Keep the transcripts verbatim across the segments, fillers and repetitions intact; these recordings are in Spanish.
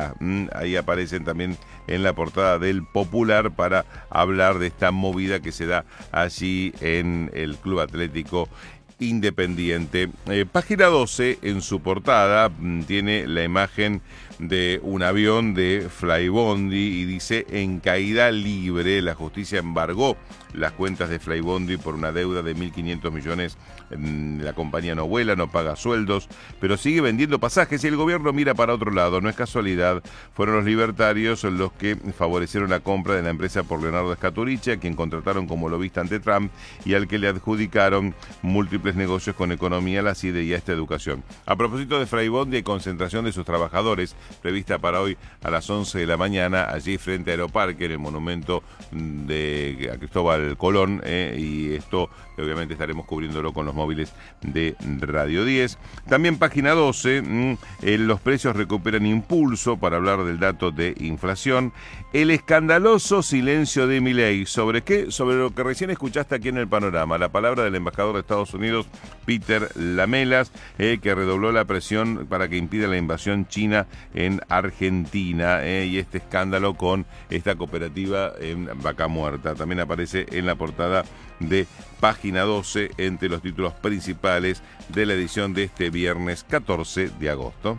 Ávila. Mm, ahí aparecen también en la portada del Popular para hablar de esta movida que se da allí en el Club Atlético Independiente. Eh, página doce, en su portada, mm, tiene la imagen de un avión de Flybondi y dice: en caída libre, la justicia embargó las cuentas de Flybondi por una deuda de mil quinientos millones. La compañía no vuela, no paga sueldos, pero sigue vendiendo pasajes y el gobierno mira para otro lado. No es casualidad, fueron los libertarios los que favorecieron la compra de la empresa por Leonardo Scaturici, a quien contrataron como lobista ante Trump y al que le adjudicaron múltiples negocios con economía, la C I D E y esta educación. A propósito de Flybondi, hay concentración de sus trabajadores prevista para hoy a las once de la mañana, allí frente a Aeroparque, en el monumento de a Cristóbal Colón, eh, y esto obviamente estaremos cubriéndolo con los móviles de Radio diez. También página doce, mmm, eh, los precios recuperan impulso para hablar del dato de inflación. El escandaloso silencio de Milei. ¿Sobre qué? Sobre lo que recién escuchaste aquí en el panorama. La palabra del embajador de Estados Unidos, Peter Lamelas, eh, que redobló la presión para que impida la invasión china en Argentina, eh, y este escándalo con esta cooperativa en Vaca Muerta. También aparece en la portada de página doce entre los títulos principales de la edición de este viernes catorce de agosto.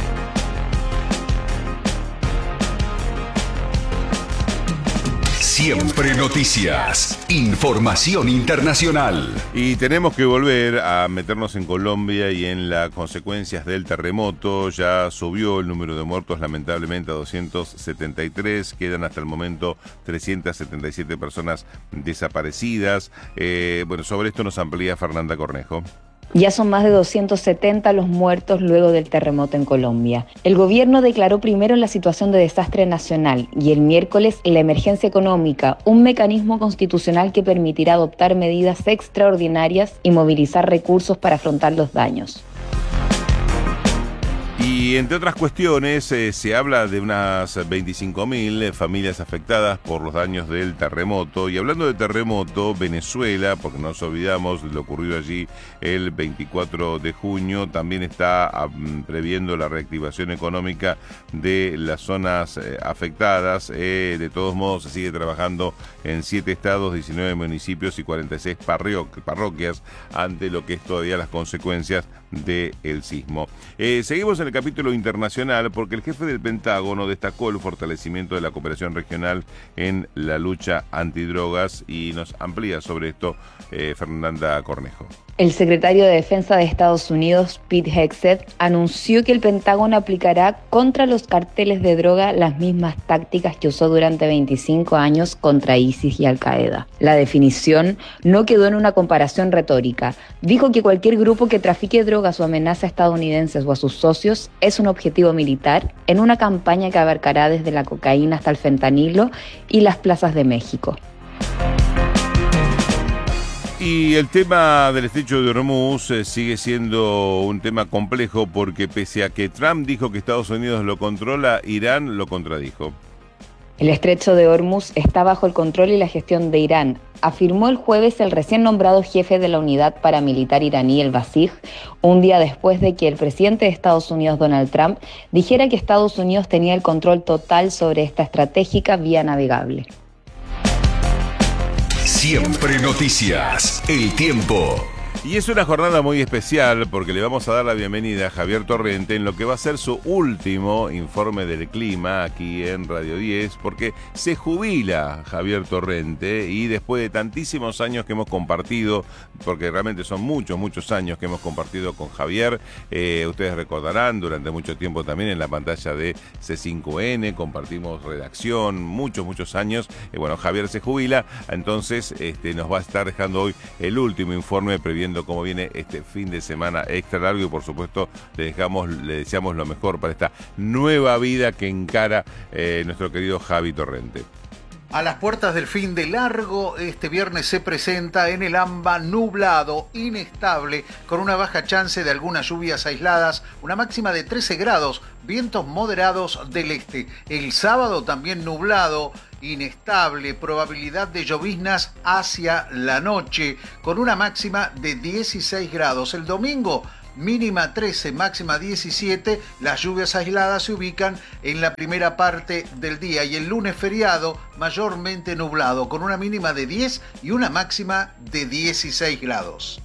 Siempre noticias, información internacional. Y tenemos que volver a meternos en Colombia y en las consecuencias del terremoto. Ya subió el número de muertos lamentablemente a doscientos setenta y tres. Quedan hasta el momento trescientas setenta y siete personas desaparecidas. Eh, bueno, sobre esto nos amplía Fernanda Cornejo. Ya son más de doscientos setenta los muertos luego del terremoto en Colombia. El gobierno declaró primero la situación de desastre nacional y el miércoles la emergencia económica, un mecanismo constitucional que permitirá adoptar medidas extraordinarias y movilizar recursos para afrontar los daños. Y entre otras cuestiones, eh, se habla de unas veinticinco mil familias afectadas por los daños del terremoto. Y hablando de terremoto, Venezuela, porque no nos olvidamos de lo ocurrido allí el veinticuatro de junio, también está um, previendo la reactivación económica de las zonas eh, afectadas. Eh, de todos modos, se sigue trabajando en siete estados, diecinueve municipios y cuarenta y seis parro- parroquias ante lo que es todavía las consecuencias del sismo. Eh, seguimos en el capítulo internacional porque el jefe del Pentágono destacó el fortalecimiento de la cooperación regional en la lucha antidrogas y nos amplía sobre esto eh, Fernanda Cornejo. El secretario de Defensa de Estados Unidos, Pete Hegseth, anunció que el Pentágono aplicará contra los carteles de droga las mismas tácticas que usó durante veinticinco años contra ISIS y Al-Qaeda. La definición no quedó en una comparación retórica. Dijo que cualquier grupo que trafique drogas o amenaza a estadounidenses o a sus socios es un objetivo militar en una campaña que abarcará desde la cocaína hasta el fentanilo y las plazas de México. Y el tema del estrecho de Hormuz eh, sigue siendo un tema complejo porque pese a que Trump dijo que Estados Unidos lo controla, Irán lo contradijo. El estrecho de Hormuz está bajo el control y la gestión de Irán, afirmó el jueves el recién nombrado jefe de la unidad paramilitar iraní, el Basij, un día después de que el presidente de Estados Unidos, Donald Trump, dijera que Estados Unidos tenía el control total sobre esta estratégica vía navegable. Siempre noticias, el tiempo. Y es una jornada muy especial porque le vamos a dar la bienvenida a Javier Torrente en lo que va a ser su último informe del clima aquí en Radio diez, porque se jubila Javier Torrente y después de tantísimos años que hemos compartido, porque realmente son muchos, muchos años que hemos compartido con Javier, eh, ustedes recordarán, durante mucho tiempo también en la pantalla de C cinco N, compartimos redacción, muchos, muchos años. Eh, bueno, Javier se jubila, entonces este, nos va a estar dejando hoy el último informe previendo cómo viene este fin de semana extra largo y por supuesto le dejamos, le deseamos lo mejor para esta nueva vida que encara eh, nuestro querido Javi Torrente. A las puertas del fin de largo, este viernes se presenta en el AMBA nublado, inestable, con una baja chance de algunas lluvias aisladas, una máxima de trece grados, vientos moderados del este. El sábado también nublado, inestable, probabilidad de lloviznas hacia la noche, con una máxima de dieciséis grados. El domingo, mínima trece, máxima diecisiete. Las lluvias aisladas se ubican en la primera parte del día y el lunes feriado mayormente nublado, con una mínima de diez y una máxima de dieciséis grados.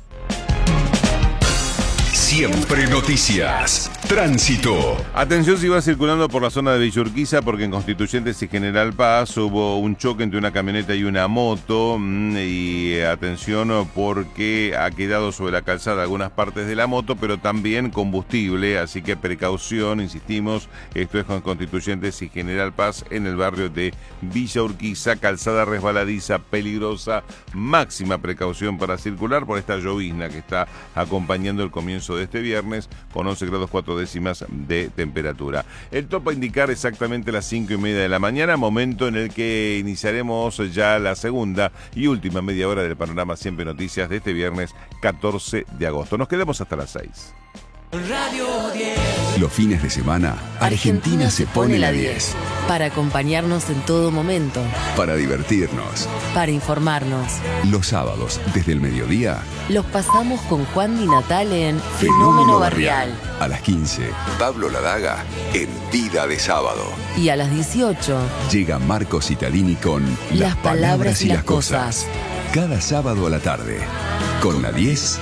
Siempre Noticias. Tránsito. Atención si va circulando por la zona de Villa Urquiza, porque en Constituyentes y General Paz hubo un choque entre una camioneta y una moto. Y atención porque ha quedado sobre la calzada algunas partes de la moto, pero también combustible. Así que precaución, insistimos. Esto es con Constituyentes y General Paz en el barrio de Villa Urquiza. Calzada resbaladiza, peligrosa. Máxima precaución para circular por esta llovizna que está acompañando el comienzo de este viernes, con once grados cuatro décimas de temperatura. El topo a indicar exactamente las cinco y media de la mañana, momento en el que iniciaremos ya la segunda y última media hora del panorama Siempre Noticias de este viernes catorce de agosto. Nos quedamos hasta las seis. Radio diez. Los fines de semana, Argentina se pone la diez. Para acompañarnos en todo momento. Para divertirnos. Para informarnos. Los sábados, desde el mediodía, los pasamos con Juan Di Natale en Fenómeno, Fenómeno Barrial. Barrial. A las quince, Pablo Ladaga en Vida de Sábado. Y a las dieciocho, llega Marcos Cittadini con Las palabras y las cosas. Cada sábado a la tarde. Con la diez.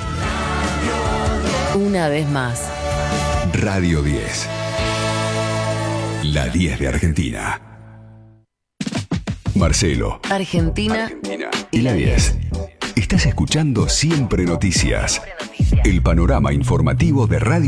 Una vez más. Radio diez. La diez de Argentina. Marcelo. Argentina. Argentina. Y la diez. Estás escuchando Siempre Noticias. El panorama informativo de Radio